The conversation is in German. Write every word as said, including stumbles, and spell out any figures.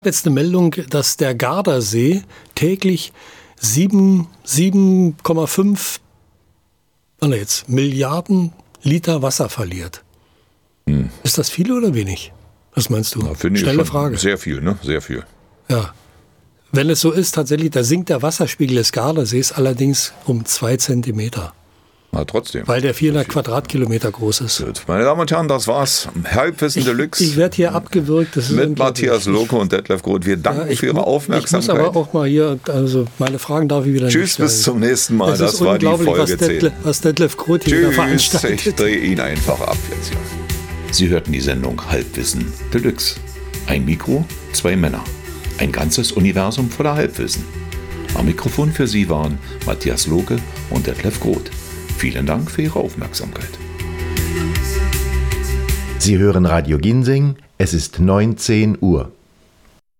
Jetzt eine Meldung, dass der Gardasee täglich sieben Komma fünf oh jetzt, Milliarden Liter Wasser verliert. Hm. Ist das viel oder wenig? Was meinst du? Na, finde ich Schnelle schon Frage. Sehr viel, ne? Sehr viel. Ja. Wenn es so ist, tatsächlich, da sinkt der Wasserspiegel des Gardasees allerdings um zwei Zentimeter. Na, trotzdem. Weil der vierhundert Quadratkilometer groß ist. Gut. Meine Damen und Herren, das war's. Halbwissen Deluxe. Ich, ich werde hier abgewürgt. Das ist mit Matthias Loko und Detlef Groth. Wir danken ja, für Ihre Aufmerksamkeit. Ich muss aber auch mal hier, also meine Fragen darf ich wieder Tschüss, nicht stellen. bis zum nächsten Mal. Das, das war die Folge was Detlef, was Detlef Groth hier Tschüss, veranstaltet. Ich drehe ihn einfach ab jetzt hier. Sie hörten die Sendung Halbwissen Deluxe. Ein Mikro, zwei Männer. Ein ganzes Universum voller Halbwissen. Am Mikrofon für Sie waren Matthias Loke und Detlef Groth. Vielen Dank für Ihre Aufmerksamkeit. Sie hören Radio Ginseng, es ist neunzehn Uhr.